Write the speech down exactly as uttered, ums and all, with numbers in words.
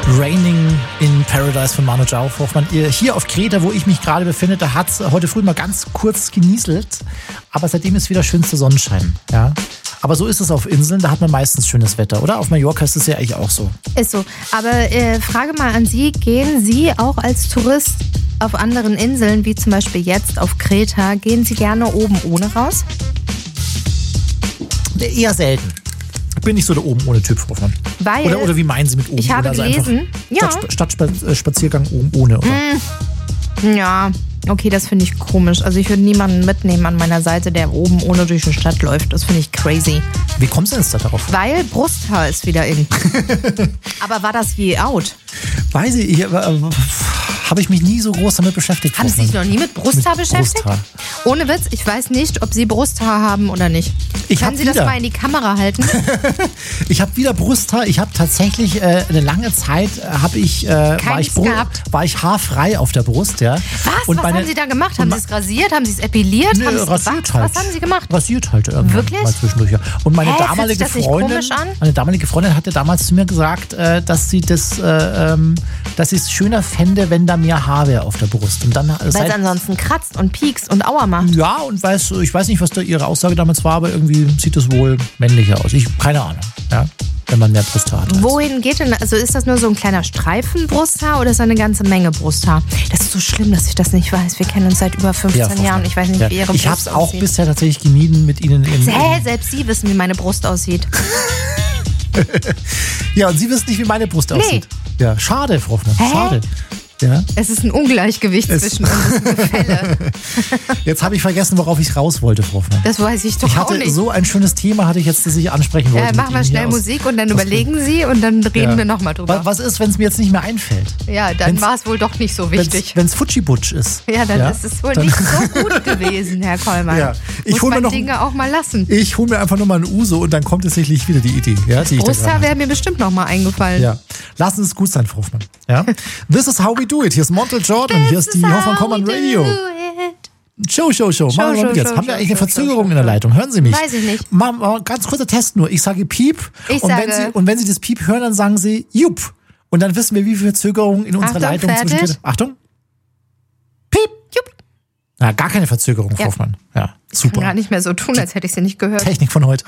Raining in Paradise von Manu Chao, Hoffmann. Hier auf Kreta, wo ich mich gerade befinde, da hat es heute früh mal ganz kurz genieselt, aber seitdem ist wieder schönster Sonnenschein. Ja? Aber so ist es auf Inseln, da hat man meistens schönes Wetter, oder? Auf Mallorca ist es ja eigentlich auch so. Ist so. Aber äh, Frage mal an Sie, gehen Sie auch als Tourist auf anderen Inseln, wie zum Beispiel jetzt auf Kreta, gehen Sie gerne oben ohne raus? Eher selten. Bin nicht so der oben ohne Typ, Frau von. Weil oder, oder wie meinen Sie mit oben? Ich habe also gelesen, ja. Stadt, Stadtspaziergang oben ohne, oder? Mm, ja, okay, das finde ich komisch. Also ich würde niemanden mitnehmen an meiner Seite, der oben ohne durch die Stadt läuft. Das finde ich crazy. Wie kommst du denn jetzt darauf? Weil Brusthaar ist wieder in. Aber war das je out? Weiß ich, ich äh, habe ich mich nie so groß damit beschäftigt. Haben Sie sich noch nie mit Brusthaar mit beschäftigt? Brusthaar. Ohne Witz, ich weiß nicht, ob Sie Brusthaar haben oder nicht. Ich Können Sie wieder. das mal in die Kamera halten? Ich habe wieder Brusthaar. Ich habe tatsächlich äh, eine lange Zeit äh, habe ich, äh, war, ich war ich haarfrei auf der Brust. Ja. Was? Und was meine, haben Sie da gemacht? Haben Sie es rasiert? Haben Sie es epiliert? Nö, haben Sie rasiert was? halt. Was haben Sie gemacht? Rasiert halt irgendwann. Wirklich? Mal zwischendurch. Ja. Und meine Hä, fühlt damalige sich das nicht Freundin, komisch an? meine damalige Freundin hatte damals zu mir gesagt, äh, dass sie das, äh, ähm, dass sie es schöner fände, wenn da mehr Haar wäre auf der Brust. Und dann, äh, Weil seit, es ansonsten kratzt und piekst und Aua macht. ja, und weiß, ich weiß nicht, was da ihre Aussage damals war, aber irgendwie sieht es wohl männlicher aus. Ich keine Ahnung, ja, wenn man mehr Brusthaar hat. Wohin geht denn, also ist das nur so ein kleiner Streifen Brusthaar oder ist das eine ganze Menge Brusthaar? Das ist so schlimm, dass ich das nicht weiß. Wir kennen uns seit über fünfzehn Ja, Jahren. Ich weiß nicht, ja. wie Ihre Brust Ich habe es auch aussieht. bisher tatsächlich gemieden, mit Ihnen in... Hä, selbst Sie wissen, wie meine Brust aussieht. Ja, und Sie wissen nicht, wie meine Brust Nee. aussieht. Ja, schade, Frau Hoffmann, Hä? schade. Ja. Es ist ein Ungleichgewicht Es- zwischen uns, ein Gefälle. Jetzt habe ich vergessen, worauf ich raus wollte, Frau Hoffmann. Das weiß ich doch Ich auch hatte nicht. so ein schönes Thema, hatte ich jetzt, das ich ansprechen wollte. Ja, mit machen wir Ihnen schnell hier aus- Musik und dann aus- überlegen Sie und dann reden Ja. wir nochmal drüber. Was ist, wenn es mir jetzt nicht mehr einfällt? Ja, dann Wenn's- war es wohl doch nicht so wichtig. Wenn es Futschibutsch ist. Ja, dann ist es wohl dann- nicht so gut gewesen, Herr Kollmann. Ja. Ich Muss hol mir man noch- Dinge auch mal lassen. Ich hole mir einfach nur mal ein Uso und dann kommt tatsächlich wieder die Idee. Ja, die ich da Brusthaar gerade wäre mir bestimmt noch mal eingefallen. Ja, lassen Sie es gut sein, Frau Hoffmann. Ja? This is how we do it. Hier ist Montel Jordan, hier ist die Hoffmann Common Radio. Show, Show, Show. Show, Machen wir mal Show, mit jetzt. Show, Haben wir Show, eigentlich eine Show, Verzögerung Show, in der Show. Leitung? Hören Sie mich? Weiß ich nicht. Machen wir ganz kurzer Test nur. Ich sage Piep. Ich und, wenn sage- Sie, und wenn Sie das Piep hören, dann sagen Sie Jupp. Und dann wissen wir, wie viele Verzögerungen in unserer Achtung, Leitung fertig. zwischen... Achtung. Piep. Jupp. Na, gar keine Verzögerung, Frau Ja. Hoffmann. Ja, Ich kann super. gar nicht mehr so tun, als hätte ich sie nicht gehört. Technik von heute.